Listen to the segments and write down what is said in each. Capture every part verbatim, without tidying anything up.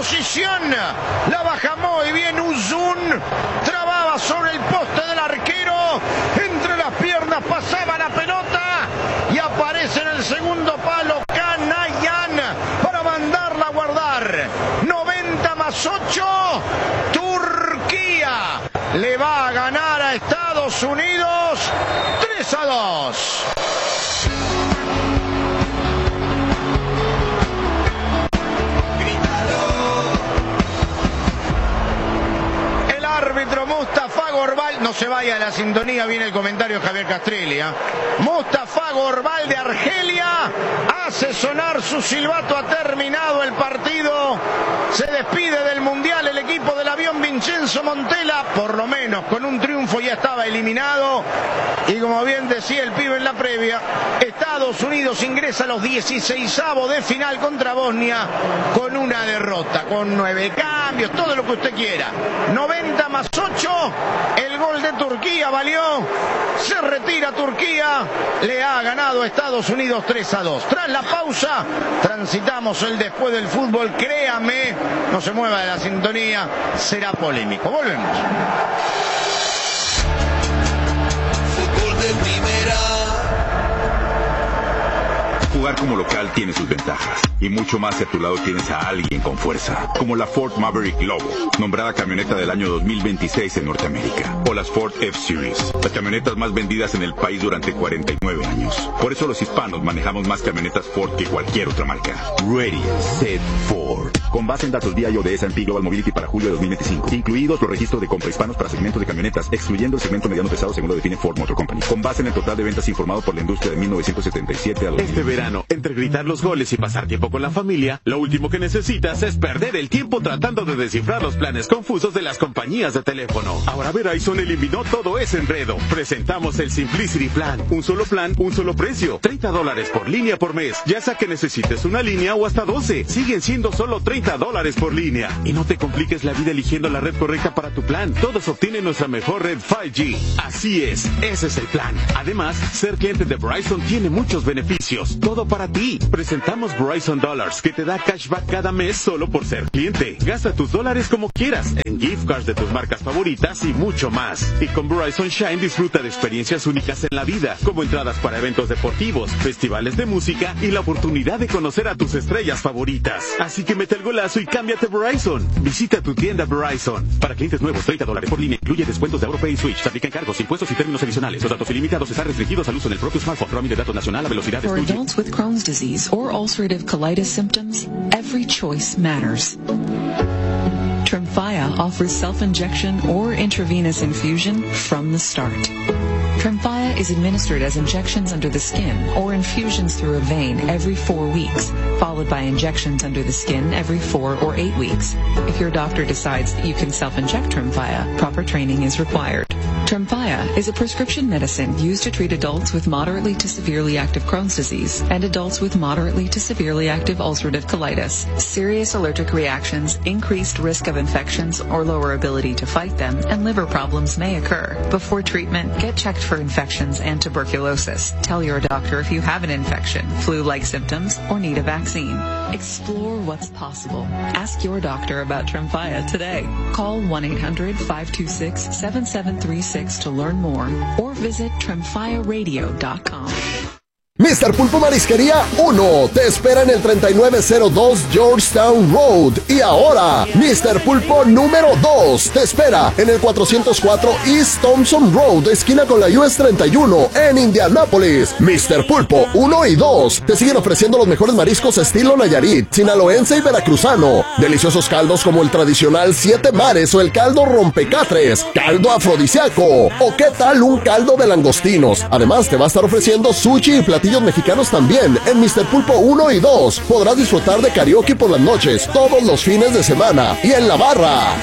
posición. La baja muy bien Uzun. Trababa sobre el poste del arquero. Entre las piernas pasaba la pelota. Y aparece en el segundo palo Kanayan para mandarla a guardar. noventa más ocho. Turquía le va a ganar a Estados Unidos tres a dos. El árbitro Mustafa Gorbal, no se vaya a la sintonía, viene el comentario de Javier Castrelli, ¿eh? Mustafa Gorbal de Argelia hace sonar su silbato, ha terminado el partido, se despide del Mundial el equipo del avión Vincenzo Montella, por lo menos con un triunfo ya estaba eliminado, y como bien decía el pibe en la previa, Estados Unidos ingresa a los dieciseisavos de final contra Bosnia con una derrota, con nueve cambios, todo lo que usted quiera. noventa más ocho, el gol de Turquía valió, se retira Turquía, le ha ganado a Estados Unidos tres a dos. Tras la pausa, transitamos el después del fútbol, créame, no se mueva de la sintonía, será polémico. Volvemos. Fútbol de primera. Jugar como local tiene sus ventajas, y mucho más si a tu lado tienes a alguien con fuerza, como la Ford Maverick Lobo, nombrada camioneta del año dos mil veintiséis en Norteamérica, o las Ford F-Series, las camionetas más vendidas en el país durante cuarenta y nueve años. Por eso los hispanos manejamos más camionetas Ford que cualquier otra marca. Ready, Set, Ford. Con base en datos D I O de S and P Global Mobility para julio de dos mil veinticinco, incluidos los registros de compra hispanos para segmentos de camionetas, excluyendo el segmento mediano pesado según lo define Ford Motor Company. Con base en el total de ventas informado por la industria de mil novecientos setenta y siete a dos mil. Este verano, entre gritar los goles y pasar tiempo con la familia, lo último que necesitas es perder el tiempo tratando de descifrar los planes confusos de las compañías de teléfono. Ahora Verizon eliminó todo ese enredo. Presentamos el Simplicity Plan. Un solo plan, un solo precio. treinta dólares por línea por mes. Ya sea que necesites una línea o hasta doce. Siguen siendo solo treinta dólares por línea. Y no te compliques la vida eligiendo la red correcta para tu plan. Todos obtienen nuestra mejor red cinco G. Así es, ese es el plan. Además, ser cliente de Verizon tiene muchos beneficios. Todo para ti. Presentamos Verizon Dollars, que te da cashback cada mes solo por ser cliente. Gasta tus dólares como quieras, en gift cards de tus marcas favoritas y mucho más. Y con Verizon Shine disfruta de experiencias únicas en la vida, como entradas para eventos deportivos, festivales de música y la oportunidad de conocer a tus estrellas favoritas. Así que mete el golazo y cámbiate Verizon. Visita tu tienda Verizon. Para clientes nuevos, treinta dólares por línea. Incluye descuentos de AutoPay y Switch. Se aplican cargos, impuestos y términos adicionales. Los datos ilimitados están restringidos al uso en el propio smartphone. Roaming de datos nacional a velocidad de For adults with Crohn's disease or ulcerative colitis symptoms, every choice matters. Tremfya offers self-injection or intravenous infusion from the start. Tremfya is administered as injections under the skin or infusions through a vein every four weeks, followed by injections under the skin every four or eight weeks. If your doctor decides that you can self-inject Tremfya, proper training is required. Tremfya is a prescription medicine used to treat adults with moderately to severely active Crohn's disease and adults with moderately to severely active ulcerative colitis. Serious allergic reactions, increased risk of infections or lower ability to fight them, and liver problems may occur. Before treatment, get checked for infections and tuberculosis. Tell your doctor if you have an infection, flu-like symptoms, or need a vaccine. Explore what's possible. Ask your doctor about Tremfya today. Call one eight hundred five two six seven seven three six to learn more or visit tremfya radio dot com. mister Pulpo Marisquería uno te espera en el treinta y nueve cero dos Georgetown Road. Y ahora, mister Pulpo número dos te espera en el cuatrocientos cuatro East Thompson Road, esquina con la U S treinta y uno en Indianápolis. mister Pulpo uno y dos te siguen ofreciendo los mejores mariscos estilo Nayarit, sinaloense y veracruzano. Deliciosos caldos como el tradicional Siete Mares o el caldo Rompecatres, caldo afrodisíaco o qué tal un caldo de langostinos. Además te va a estar ofreciendo sushi y platillos mexicanos también en mister Pulpo uno y dos. Podrás disfrutar de karaoke por las noches, todos los fines de semana y en la barra.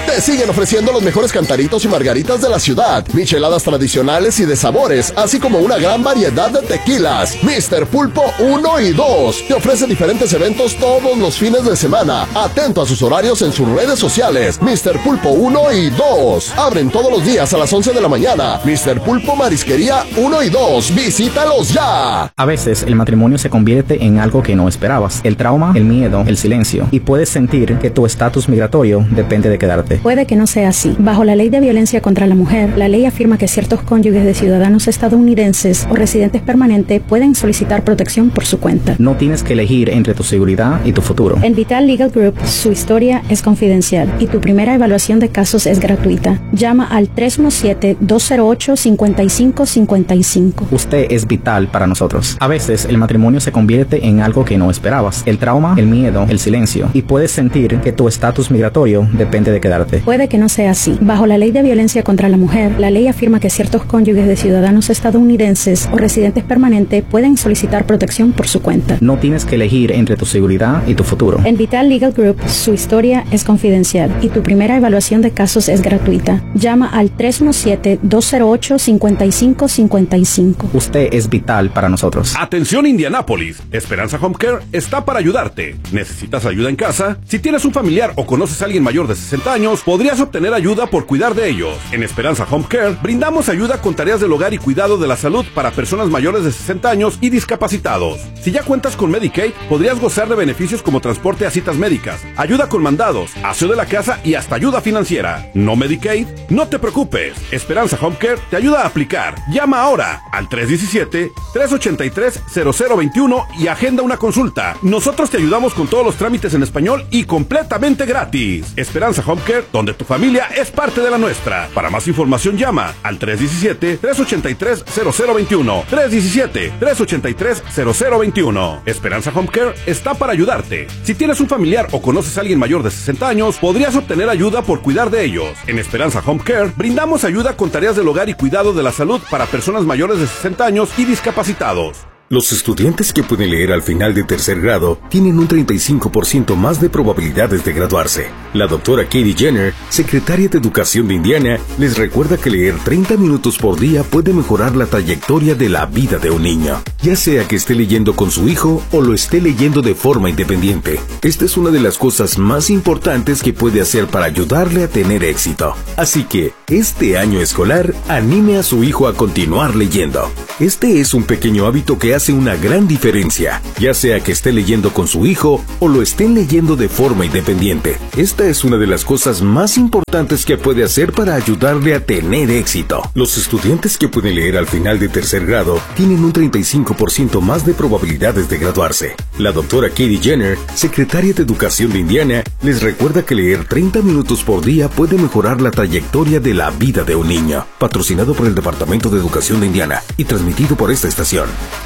te siguen ofreciendo los mejores cantaritos y margaritas de la ciudad, micheladas tradicionales y de sabores, así como una gran variedad de tequilas. míster Pulpo uno y dos te ofrece diferentes eventos todos los fines de semana. Atento a sus horarios en sus redes sociales. míster Pulpo uno y dos abren todos los días a las once de la mañana. míster Pulpo Marisquería uno y dos. Visítalos ya. A veces el matrimonio se convierte en algo que no esperabas. El trauma, el miedo, el silencio. Y puedes sentir que tu estatus migratorio depende de quedarte. Puede que no sea así. Bajo la ley de violencia contra la mujer, la ley afirma que ciertos cónyuges de ciudadanos estadounidenses o residentes permanentes pueden solicitar protección por su cuenta. No tienes que elegir entre tu seguridad y tu futuro. En Vital Legal Group, su historia es confidencial y tu primera evaluación de casos es gratuita. Llama al tres uno siete, dos cero ocho, cinco cinco cinco cinco. Usted es vital para nosotros. A veces el matrimonio se convierte en algo que no esperabas. El trauma, el miedo, el silencio. Y puedes sentir que tu estatus migratorio depende de quedarte. Puede que no sea así. Bajo la ley de violencia contra la mujer, la ley afirma que ciertos cónyuges de ciudadanos estadounidenses o residentes permanentes pueden solicitar protección por su cuenta. No tienes que elegir entre tu seguridad y tu futuro. En Vital Legal Group, su historia es confidencial y tu primera evaluación de casos es gratuita. Llama al tres uno siete, dos cero ocho, cinco cinco cinco cinco. Usted es vital para nosotros. Atención Indianápolis, Esperanza Home Care está para ayudarte. ¿Necesitas ayuda en casa? Si tienes un familiar o conoces a alguien mayor de sesenta años, podrías obtener ayuda por cuidar de ellos. En Esperanza Home Care brindamos ayuda con tareas del hogar y cuidado de la salud para personas mayores de sesenta años y discapacitados. Si ya cuentas con Medicaid, podrías gozar de beneficios como transporte a citas médicas, ayuda con mandados, aseo de la casa y hasta ayuda financiera. ¿No Medicaid? No te preocupes. Esperanza Home Care te ayuda a aplicar. Llama ahora al tres uno siete, tres ocho tres, cero cero dos uno y agenda una consulta. Nosotros te ayudamos con todos los trámites en español y completamente gratis. Esperanza Home Care, donde tu familia es parte de la nuestra. Para más información llama al tres uno siete, tres ocho tres, cero cero dos uno. tres uno siete, tres ocho tres, cero cero dos uno. Esperanza Home Care está para ayudarte. Si tienes un familiar o conoces a alguien mayor de sesenta años, podrías obtener ayuda por cuidar de ellos. En Esperanza Home Care brindamos ayuda con tareas del hogar y cuidado de la salud para personas mayores de sesenta años y discapacitados. Los estudiantes que pueden leer al final de tercer grado tienen un treinta y cinco por ciento más de probabilidades de graduarse. La doctora Katie Jenner, secretaria de Educación de Indiana, les recuerda que leer treinta minutos por día puede mejorar la trayectoria de la vida de un niño, ya sea que esté leyendo con su hijo o lo esté leyendo de forma independiente. Esta es una de las cosas más importantes que puede hacer para ayudarle a tener éxito. Así que, este año escolar, anime a su hijo a continuar leyendo. Este es un pequeño hábito que hace una gran diferencia, ya sea que esté leyendo con su hijo o lo estén leyendo de forma independiente. Esta es una de las cosas más importantes que puede hacer para ayudarle a tener éxito. Los estudiantes que pueden leer al final de tercer grado tienen un treinta y cinco por ciento más de probabilidades de graduarse. La doctora Katie Jenner, secretaria de Educación de Indiana, les recuerda que leer treinta minutos por día puede mejorar la trayectoria de la vida de un niño. Patrocinado por el Departamento de Educación de Indiana y transmitido por esta estación.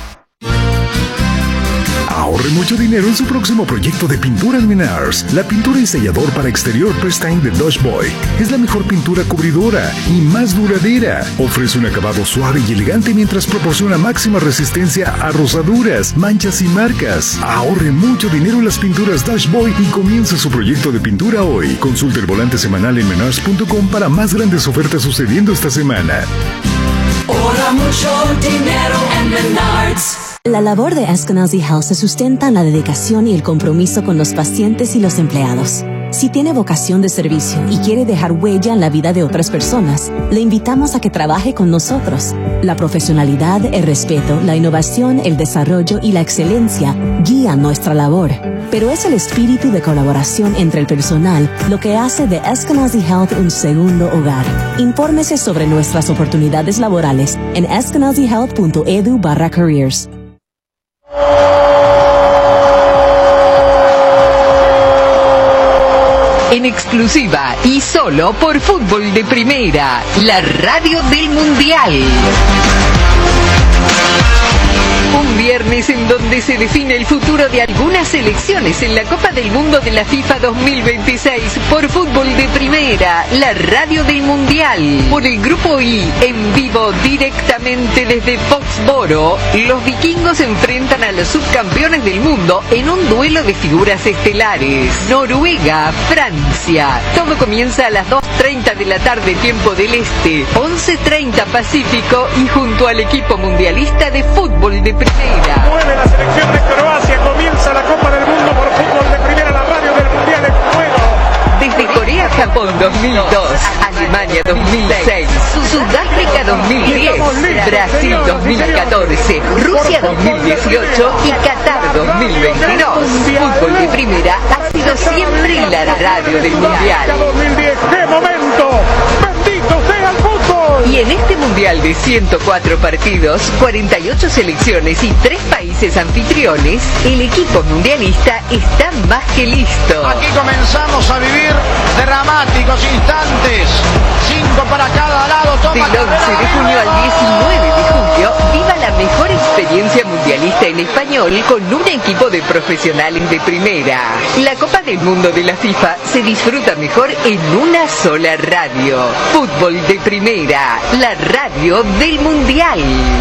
Ahorre mucho dinero en su próximo proyecto de pintura en Menards. La pintura y sellador para exterior Prestine de Dodge Boy es la mejor pintura cubridora y más duradera. Ofrece un acabado suave y elegante mientras proporciona máxima resistencia a rosaduras, manchas y marcas. Ahorre mucho dinero en las pinturas Dodge Boy y comience su proyecto de pintura hoy. Consulte el volante semanal en menards punto com para más grandes ofertas sucediendo esta semana. Ahorra mucho dinero en Menards. La labor de Eskenazi Health se sustenta en la dedicación y el compromiso con los pacientes y los empleados. Si tiene vocación de servicio y quiere dejar huella en la vida de otras personas, le invitamos a que trabaje con nosotros. La profesionalidad, el respeto, la innovación, el desarrollo y la excelencia guían nuestra labor. Pero es el espíritu de colaboración entre el personal lo que hace de Eskenazi Health un segundo hogar. Infórmese sobre nuestras oportunidades laborales en eskenazi health punto edu barra careers. En exclusiva y solo por Fútbol de Primera, la radio del Mundial. Un viernes en donde se define el futuro de algunas selecciones en la Copa del Mundo de la FIFA dos mil veintiséis por Fútbol de Primera, la radio del Mundial. Por el Grupo I, en vivo directamente desde Foxboro, los vikingos se enfrentan a los subcampeones del mundo en un duelo de figuras estelares. Noruega, Francia. Todo comienza a las dos treinta de la tarde, tiempo del Este, once treinta Pacífico, y junto al equipo mundialista de Fútbol de Primera. Mueve la selección de Croacia, comienza la Copa del Mundo por Fútbol de Primera, la radio del Mundial en juego. Desde Corea, Japón dos mil dos, Alemania dos mil seis, Sudáfrica dos mil diez, Brasil dos mil catorce, Rusia dos mil dieciocho y Qatar dos mil veintidós. Fútbol de Primera ha sido siempre la radio del Mundial. dos mil diez, ¡qué momento! ¡Bendito sea el fútbol! Y en este Mundial de ciento cuatro partidos, cuarenta y ocho selecciones y tres países anfitriones, el equipo mundialista está más que listo. Aquí comenzamos a vivir dramáticos instantes. Cinco para cada lado. Toma Del once de junio al diecinueve de julio, viva la mejor experiencia mundialista en español con un equipo de profesionales de primera. La Copa del Mundo de la FIFA se disfruta mejor en una sola radio. Fútbol de Primera, la radio del Mundial.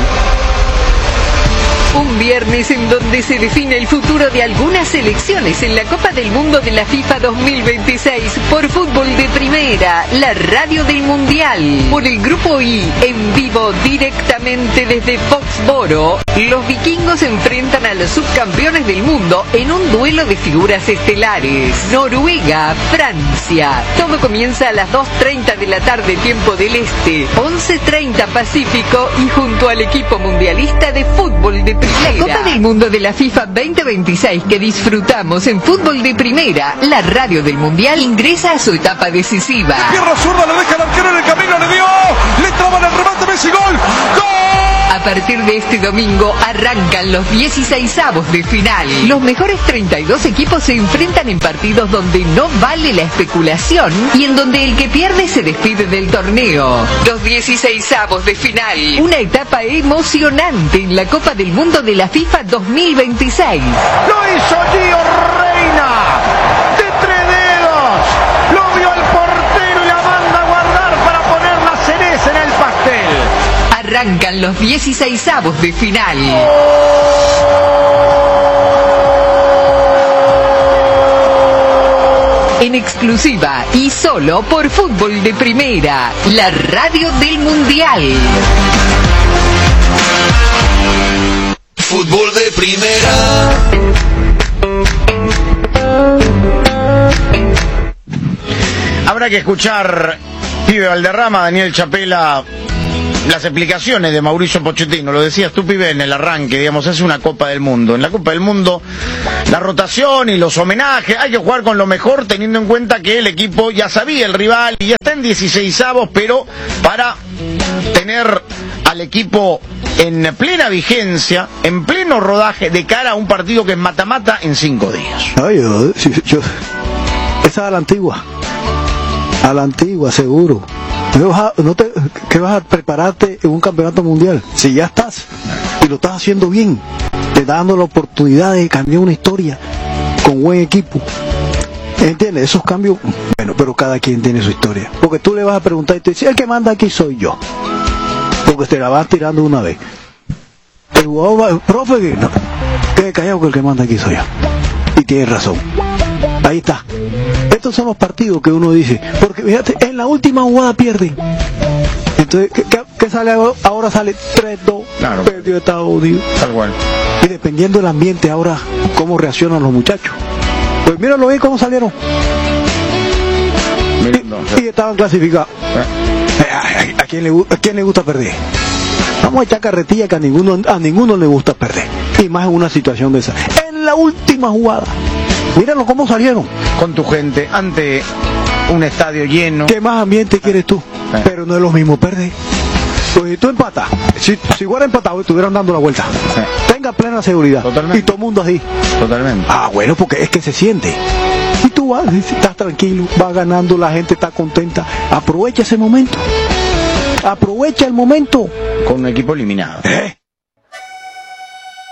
Un viernes en donde se define el futuro de algunas selecciones en la Copa del Mundo de la FIFA dos mil veintiséis por Fútbol de Primera, la radio del Mundial. Por el Grupo I, en vivo directamente desde Foxboro, los vikingos se enfrentan a los subcampeones del mundo en un duelo de figuras estelares. Noruega, Francia. Todo comienza a las dos treinta de la tarde, tiempo del Este, once treinta Pacífico, y junto al equipo mundialista de Fútbol de Primera. La Copa del Mundo de la FIFA veinte veintiséis que disfrutamos en Fútbol de Primera, la radio del Mundial, ingresa a su etapa decisiva. Pierna zurda, le deja el arquero en el camino, le dio, le traban el remate, Messi, gol, ¡gol! A partir de este domingo arrancan los dieciseisavos de final. Los mejores treinta y dos equipos se enfrentan en partidos donde no vale la especulación y en donde el que pierde se despide del torneo. Los dieciseisavos de final. Una etapa emocionante en la Copa del Mundo de la FIFA dos mil veintiséis. Lo hizo Gio Reyna. De tres dedos. Lo vio el portero y la manda a guardar para poner la cereza en el pastel. Arrancan los dieciseisavos de final. En exclusiva y solo por Fútbol de Primera, la radio del Mundial. Fútbol de Primera. Habrá que escuchar, pibe Valderrama, Daniel Chapela, las explicaciones de Mauricio Pochettino. Lo decías tú, pibe, en el arranque, digamos, es una Copa del Mundo. En la Copa del Mundo, la rotación y los homenajes, hay que jugar con lo mejor, teniendo en cuenta que el equipo ya sabía el rival y ya está en dieciseisavos, pero para tener al equipo en plena vigencia, en pleno rodaje, de cara a un partido que es mata-mata en cinco días. No, yo, yo, yo, esa es a la antigua, a la antigua, seguro. No, vas a, no te, ¿qué vas a prepararte en un campeonato mundial? Si ya estás, y lo estás haciendo bien, te está dando la oportunidad de cambiar una historia con buen equipo. ¿Entiendes? Esos cambios, bueno, pero cada quien tiene su historia. Porque tú le vas a preguntar y te dice, el que manda aquí soy yo. Porque te la vas tirando una vez. El jugador va, profe, no, quede callado que el que manda aquí soy yo. Y tienes razón. Ahí está. Estos son los partidos que uno dice, porque fíjate, en la última jugada pierden. Entonces, ¿qué, qué, qué sale ahora? Ahora sale tres dos, claro. Perdió Estados Unidos. Tal cual. Y dependiendo del ambiente ahora, cómo reaccionan los muchachos. Pues míralo bien cómo salieron. Y, y estaban clasificados. ¿Eh? ¿A, a, quién le, ¿A quién le gusta perder? Vamos a echar carretilla que a ninguno, a ninguno le gusta perder. Y más en una situación de esa. En la última jugada. Míralo cómo salieron. Con tu gente, ante un estadio lleno. ¿Qué más ambiente quieres tú? Sí. Pero no es lo mismo perder. Pues si tú empatas, si, si hubiera empatado, estuvieran dando la vuelta. Sí. Tenga plena seguridad. Totalmente. Y todo el mundo así. Totalmente. Ah, bueno, porque es que se siente. Y tú vas, estás tranquilo, vas ganando, la gente está contenta. Aprovecha ese momento. Aprovecha el momento. Con un equipo eliminado. ¿Eh?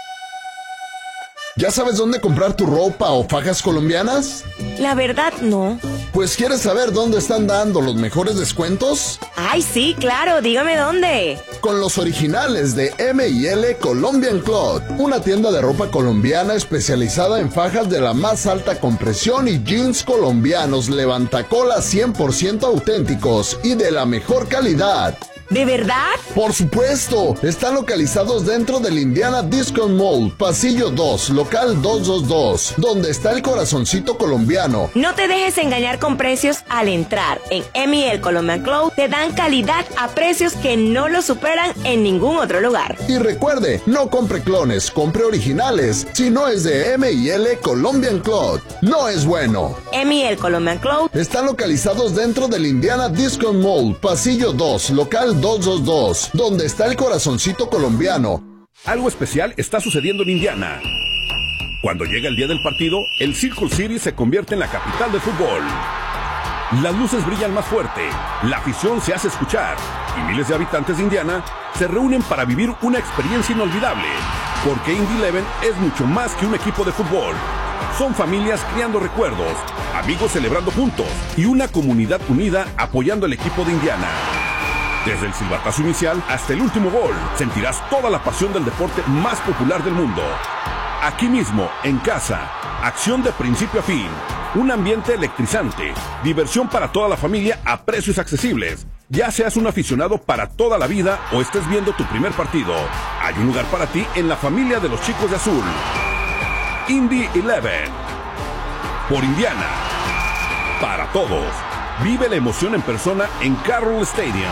¿Ya sabes dónde comprar tu ropa o fajas colombianas? La verdad, no. Pues ¿quieres saber dónde están dando los mejores descuentos? Ay, sí, claro, dígame dónde. Con los originales de M y L Colombian Cloth, una tienda de ropa colombiana especializada en fajas de la más alta compresión y jeans colombianos levantacolas cien por ciento auténticos y de la mejor calidad. ¿De verdad? Por supuesto, están localizados dentro del Indiana Discount Mall, pasillo dos, local doscientos veintidós, donde está el corazoncito colombiano. No te dejes engañar con precios al entrar. En M y L Colombian Cloth te dan calidad a precios que no lo superan en ningún otro lugar. Y recuerde, no compre clones, compre originales. Si no es de M y L Colombian Cloth, no es bueno. M y L Colombian Cloth están localizados dentro del Indiana Discount Mall, pasillo dos, local doscientos veintidós, donde está el corazoncito colombiano. Algo especial está sucediendo en Indiana. Cuando llega el día del partido, el Circle City se convierte en la capital del fútbol. Las luces brillan más fuerte, la afición se hace escuchar y miles de habitantes de Indiana se reúnen para vivir una experiencia inolvidable, porque Indy Eleven es mucho más que un equipo de fútbol. Son familias creando recuerdos, amigos celebrando juntos y una comunidad unida apoyando al equipo de Indiana. Desde el silbatazo inicial hasta el último gol, sentirás toda la pasión del deporte más popular del mundo. Aquí mismo, en casa, acción de principio a fin, un ambiente electrizante, diversión para toda la familia a precios accesibles. Ya seas un aficionado para toda la vida o estés viendo tu primer partido, hay un lugar para ti en la familia de los chicos de azul. Indy Eleven. Por Indiana. Para todos. Vive la emoción en persona en Carroll Stadium.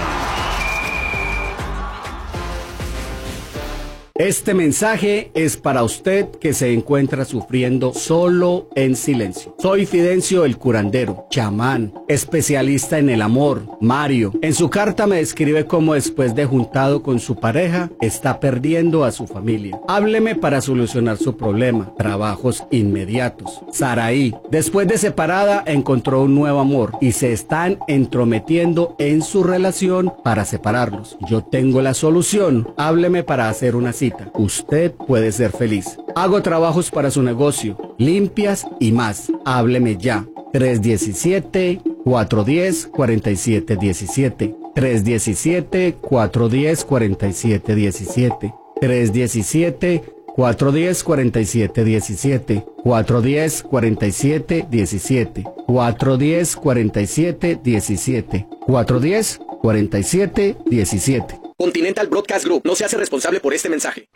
Este mensaje es para usted que se encuentra sufriendo solo en silencio. Soy Fidencio el curandero, chamán, especialista en el amor, Mario. En su carta me describe cómo después de juntado con su pareja, está perdiendo a su familia. Hábleme para solucionar su problema. Trabajos inmediatos. Saraí, después de separada, encontró un nuevo amor y se están entrometiendo en su relación para separarlos. Yo tengo la solución. Hábleme para hacer una cita. Usted puede ser feliz. Hago trabajos para su negocio, limpias y más. Hábleme ya. tres uno siete, cuatro uno cero, cuatro siete uno siete. tres uno siete, cuatro uno cero, cuatro siete uno siete. tres uno siete, cuatro uno cero, cuatro siete uno siete. cuatro uno cero, cuatro siete uno siete. cuatro uno cero, cuatro siete uno siete. cuatro uno cero, cuatro siete uno siete. Continental Broadcast Group no se hace responsable por este mensaje.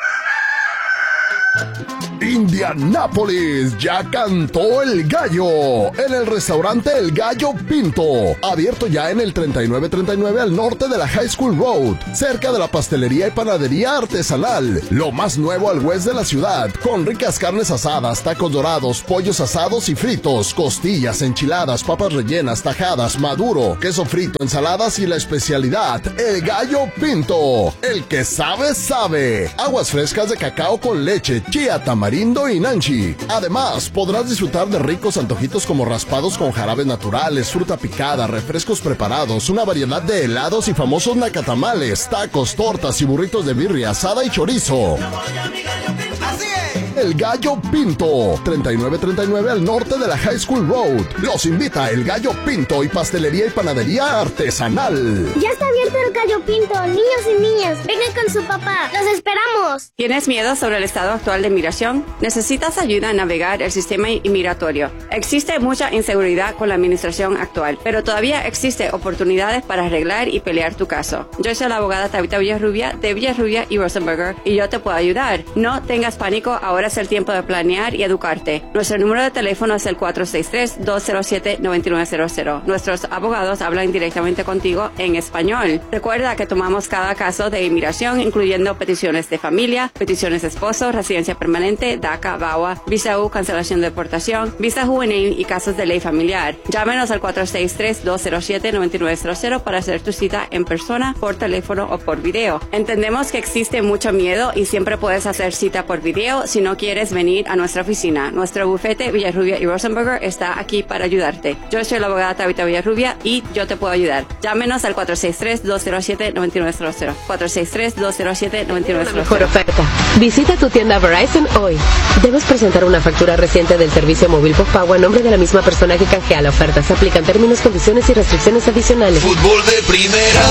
Indianápolis, ya cantó el gallo en el restaurante El Gallo Pinto, abierto ya en el treinta y nueve treinta y nueve al norte de la High School Road, cerca de la pastelería y panadería artesanal, lo más nuevo al west de la ciudad, con ricas carnes asadas, tacos dorados, pollos asados y fritos, costillas, enchiladas, papas rellenas, tajadas, maduro, queso frito, ensaladas y la especialidad, El Gallo Pinto, el que sabe, sabe, aguas frescas de cacao con leche, chía, tamarindo y nanchi. Además, podrás disfrutar de ricos antojitos como raspados con jarabes naturales, fruta picada, refrescos preparados, una variedad de helados y famosos nacatamales, tacos, tortas y burritos de birria, asada y chorizo. El Gallo Pinto, treinta y nueve treinta y nueve al norte de la High School Road. Los invita El Gallo Pinto y pastelería y panadería artesanal. Ya está abierto El Gallo Pinto, niños y niñas, vengan con su papá, los esperamos. ¿Tienes miedo sobre el estado actual de migración? ¿Necesitas ayuda a navegar el sistema inmigratorio? Existe mucha inseguridad con la administración actual, pero todavía existe oportunidades para arreglar y pelear tu caso. Yo soy la abogada Tabitha Villarrubia de Villarrubia y Rosenberger y yo te puedo ayudar. No tengas pánico, ahora es el tiempo de planear y educarte. Nuestro número de teléfono es el cuatro seis tres, dos cero siete, nueve nueve cero cero. Nuestros abogados hablan directamente contigo en español. Recuerda que tomamos cada caso de inmigración, incluyendo peticiones de familia, peticiones de esposo, residencia permanente, DACA, V A W A, visa U, cancelación de deportación, visa juvenil y casos de ley familiar. Llámenos al cuatro seis tres, dos cero siete, nueve nueve cero cero para hacer tu cita en persona, por teléfono o por video. Entendemos que existe mucho miedo y siempre puedes hacer cita por video. Si no quieres venir a nuestra oficina. Nuestro bufete Villarrubia y Rosenberger está aquí para ayudarte. Yo soy la abogada Tabitha Villarrubia y yo te puedo ayudar. Llámenos al cuatro seis tres, dos cero siete, nueve nueve cero cero. cuatro seis tres, dos cero siete, nueve nueve cero cero. Mejor oferta. Visita tu tienda Verizon hoy. Debes presentar una factura reciente del servicio móvil postpago a nombre de la misma persona que canjea la oferta. Se aplican términos, condiciones y restricciones adicionales. Fútbol de primera.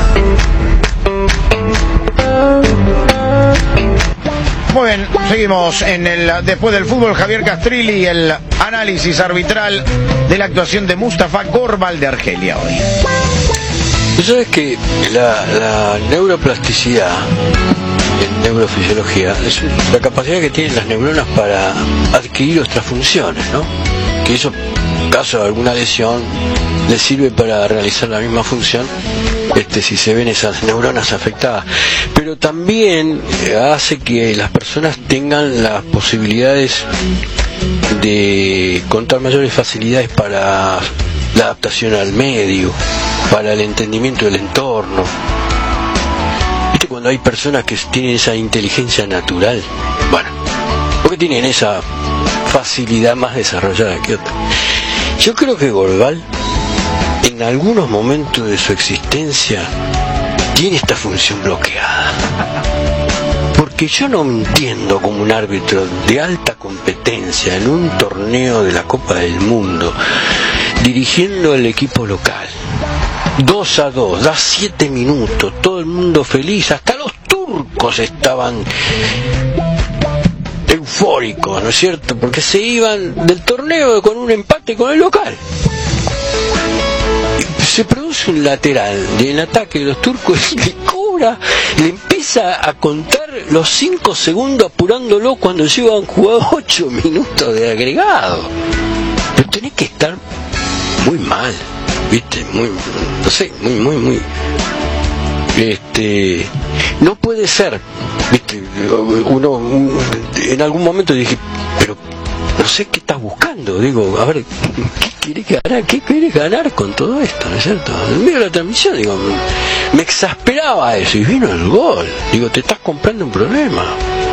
Muy bien, seguimos en el después del fútbol. Javier Castrilli, el análisis arbitral de la actuación de Mustafa Gorbal de Argelia hoy. Tú sabes que la, la neuroplasticidad en neurofisiología es la capacidad que tienen las neuronas para adquirir otras funciones, ¿no? Que eso, en caso de alguna lesión, les sirve para realizar la misma función este, si se ven esas neuronas afectadas. Pero también hace que las personas tengan las posibilidades de contar mayores facilidades para la adaptación al medio, para el entendimiento del entorno. ¿Viste cuando hay personas que tienen esa inteligencia natural? Bueno, porque tienen esa facilidad más desarrollada que otras. Yo creo que Gorbal, en algunos momentos de su existencia, tiene esta función bloqueada. Porque yo no entiendo como un árbitro de alta competencia en un torneo de la Copa del Mundo, dirigiendo el equipo local, dos a dos, da siete minutos, todo el mundo feliz, hasta los turcos estaban eufóricos, ¿no es cierto? Porque se iban del torneo con un empate con el local. Se produce un lateral en ataque de los turcos y le cobra, le empieza a contar los cinco segundos apurándolo cuando llevan jugado ocho minutos de agregado. Pero tenés que estar muy mal, viste, muy, no sé, muy, muy, muy, este, no puede ser, viste, uno, un, en algún momento dije, pero no sé qué estás buscando, digo, a ver, ¿qué querés ganar? ¿Qué querés ganar con todo esto? ¿No es cierto? En medio de la transmisión, digo, me exasperaba eso y vino el gol, digo, te estás comprando un problema.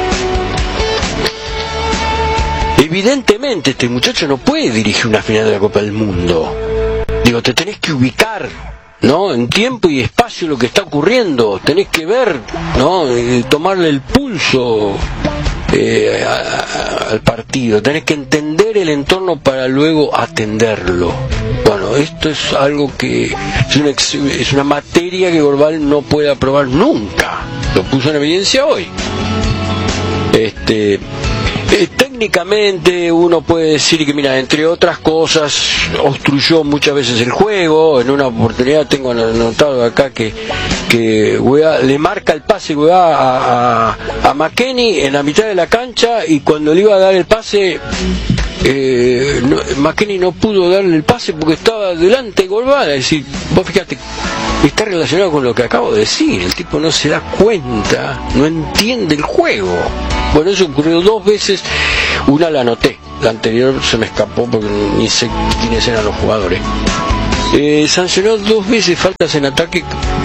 Evidentemente este muchacho no puede dirigir una final de la Copa del Mundo. Digo, te tenés que ubicar, ¿no? En tiempo y espacio lo que está ocurriendo. Tenés que ver, ¿no? Eh, tomarle el pulso eh, a, a, al partido. Tenés que entender el entorno para luego atenderlo. Bueno, esto es algo que es una, es una materia que Gorbal no puede aprobar nunca. Lo puso en evidencia hoy. Este... Eh, técnicamente uno puede decir que, mira, entre otras cosas, obstruyó muchas veces el juego. En una oportunidad tengo anotado acá que, que Weah le marca el pase Weah a, a, a McKennie en la mitad de la cancha, y cuando le iba a dar el pase, eh, no, McKennie no pudo darle el pase porque estaba delante de Gorbal. Es decir, vos fíjate, está relacionado con lo que acabo de decir. El tipo no se da cuenta, no entiende el juego. Bueno, eso ocurrió dos veces. Una la anoté, la anterior se me escapó porque ni sé quiénes eran los jugadores. Eh, sancionó dos veces faltas en ataque,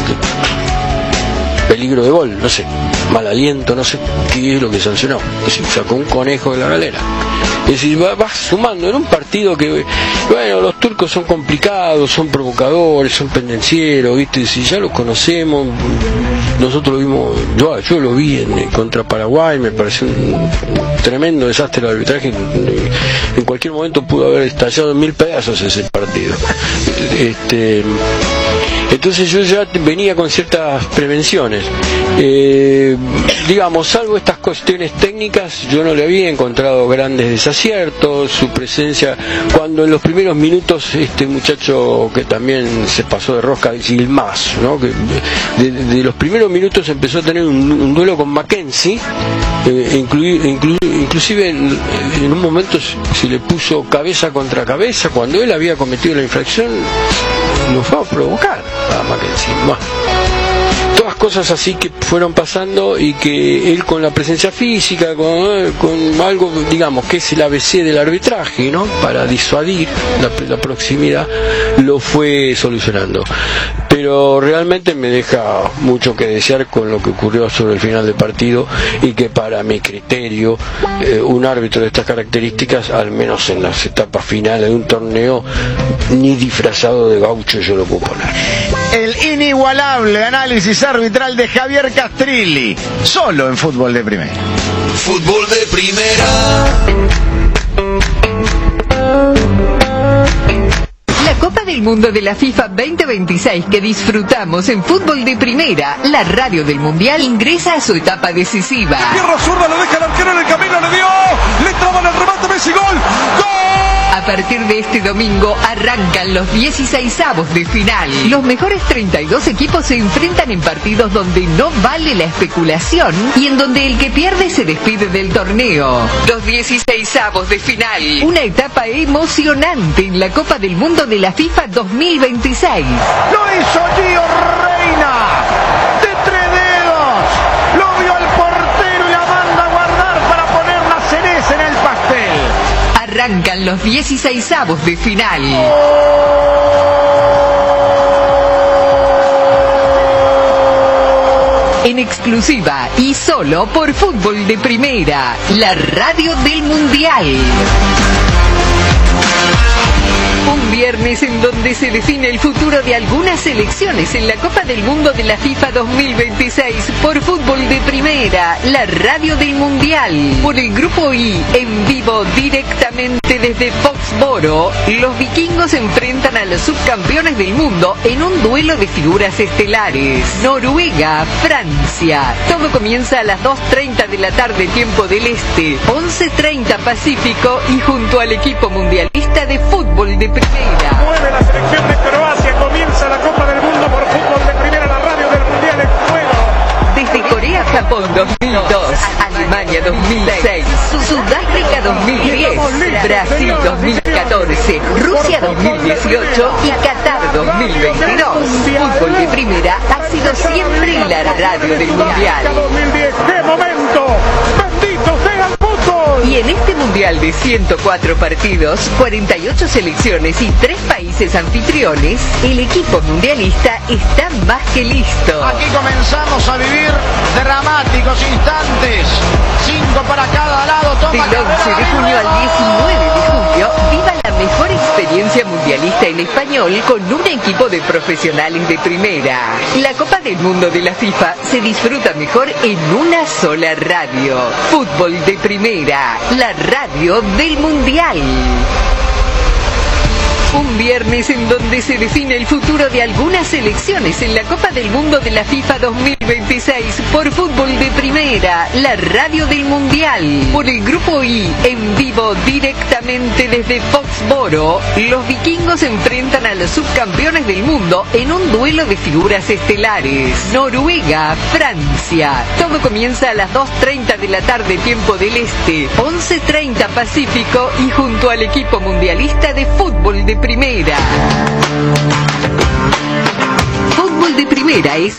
peligro de gol, no sé, mal aliento, no sé qué es lo que sancionó. Es decir, sacó un conejo de la galera. Es decir, vas va sumando en un partido que, bueno, los turcos son complicados, son provocadores, son pendencieros, ¿viste? Si ya los conocemos, nosotros lo vimos, yo, yo lo vi en, contra Paraguay, me pareció un tremendo desastre el arbitraje. En cualquier momento pudo haber estallado en mil pedazos ese partido. Este, entonces yo ya venía con ciertas prevenciones. Eh, digamos, salvo estas cuestiones técnicas, yo no le había encontrado grandes desaciertos. Su presencia, cuando en los primeros minutos este muchacho que también se pasó de rosca, Yilmaz, ¿no? Que de, de los primeros minutos empezó a tener un, un duelo con Mackenzie, eh, inclu, inclu, inclusive en, en un momento se le puso cabeza contra cabeza cuando él había cometido la infracción, lo fue a provocar a Mackenzie. Bueno, todas cosas así que fueron pasando, y que él, con la presencia física, con, con algo, digamos, que es el A B C del arbitraje, ¿no? Para disuadir la, la proximidad, lo fue solucionando. pero realmente me deja mucho que desear con lo que ocurrió sobre el final del partido, y que para mi criterio eh, un árbitro de estas características, al menos en las etapas finales de un torneo, ni disfrazado de gaucho yo lo puedo poner. El inigualable análisis arbitral de Javier Castrilli, solo en Fútbol de Primera. Fútbol de Primera. La Copa del Mundo de la FIFA veinte veintiséis que disfrutamos en Fútbol de Primera, la radio del Mundial, ingresa a su etapa decisiva. Tierra zurda, lo deja el arquero en el camino, le dio, le traban el remate, Messi, gol, ¡gol! A partir de este domingo arrancan los dieciseisavos de final. Los mejores treinta y dos equipos se enfrentan en partidos donde no vale la especulación y en donde el que pierde se despide del torneo. Los dieciseisavos de final. Una etapa emocionante en la Copa del Mundo de la FIFA dos mil veintiséis. Lo hizo Gio Reyna. De tres dedos. Lo vio el portero y la manda a guardar para poner la cereza en el pastel. Arrancan los dieciseisavos de final. En exclusiva y solo por Fútbol de Primera, la radio del Mundial. Un viernes en donde se define el futuro de algunas selecciones en la Copa del Mundo de la FIFA dos mil veintiséis por Fútbol de Primera, la radio del Mundial. Por el Grupo I, en vivo directamente desde Foxboro, los vikingos se enfrentan a los subcampeones del mundo en un duelo de figuras estelares. Noruega, Francia. Todo comienza a las dos treinta de la tarde, tiempo del Este, once treinta Pacífico, y junto al equipo mundialista de Fútbol de Primera. Mueve la selección de Croacia, comienza la Copa del Mundo por Fútbol de Primera, la radio del Mundial en juego. Desde Corea, Japón dos mil dos, Alemania dos mil seis, Sudáfrica dos mil diez, Brasil dos mil catorce, Rusia dos mil dieciocho y Qatar dos mil veintidós. Fútbol de Primera ha sido siempre la radio del Mundial. dos mil diez, ¡qué momento! ¡Bendito sea el fútbol! Y en este Mundial de ciento cuatro partidos, cuarenta y ocho selecciones y tres países anfitriones, el equipo mundialista está más que listo. Aquí comenzamos a vivir dramáticos instantes. Cinco para cada lado. Toma Del once de junio al diecinueve de julio, viva la mejor experiencia mundialista en español con un equipo de profesionales de primera. La Copa del Mundo de la FIFA se disfruta mejor en una sola radio. Fútbol de Primera, la radio del Mundial. Un viernes en donde se define el futuro de algunas selecciones en la Copa del Mundo de la FIFA dos mil veintiséis por Fútbol de Primera, la radio del Mundial. Por el Grupo I, en vivo directamente desde Foxboro, los vikingos se enfrentan a los subcampeones del mundo en un duelo de figuras estelares. Noruega, Francia. Todo comienza a las dos treinta de la tarde, tiempo del Este, once treinta Pacífico, y junto al equipo mundialista de Fútbol de Primera. Fútbol de Primera es...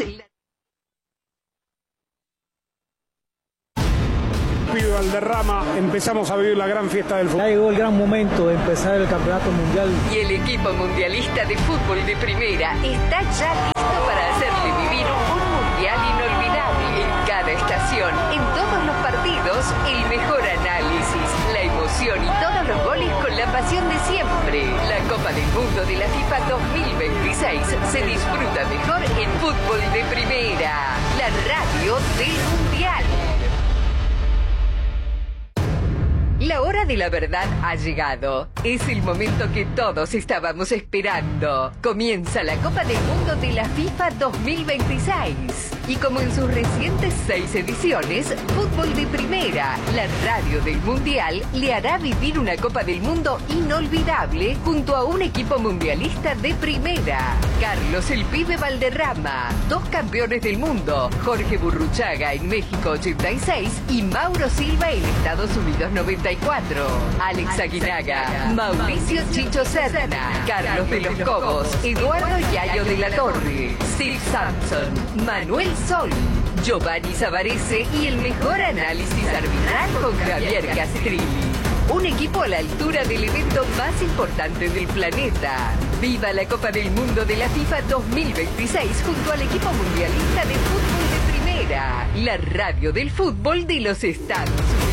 Valderrama, empezamos a vivir la gran fiesta del fútbol. Ya llegó el gran momento de empezar el campeonato mundial. Y el equipo mundialista de Fútbol de Primera está ya listo para hacerle vivir un mundial inolvidable. En cada estación, en todos los partidos, el mejor análisis, la emoción y todos los goles con la pasión de siempre. La Copa del Mundo de la FIFA dos mil veintiséis se disfruta mejor en Fútbol de Primera, la radio del Mundial. La hora de la verdad ha llegado. Es el momento que todos estábamos esperando. Comienza la Copa del Mundo de la FIFA dos mil veintiséis. Y como en sus recientes seis ediciones, Fútbol de Primera, la radio del Mundial, le hará vivir una Copa del Mundo inolvidable junto a un equipo mundialista de primera. Carlos el Pibe Valderrama, dos campeones del mundo, Jorge Burruchaga en México ochenta y seis y Mauro Silva en Estados Unidos noventa y cuatro. Alex Aguinaga, Mauricio Chicho Serna, Carlos de los Cobos, Eduardo Yayo de la Torre, Steve Sampson, Manuel Sol, Giovanni Savarese y el mejor análisis arbitral con Javier Castrilli. Un equipo a la altura del evento más importante del planeta. Viva la Copa del Mundo de la FIFA dos mil veintiséis junto al equipo mundialista de fútbol de primera. La radio del fútbol de los Estados Unidos.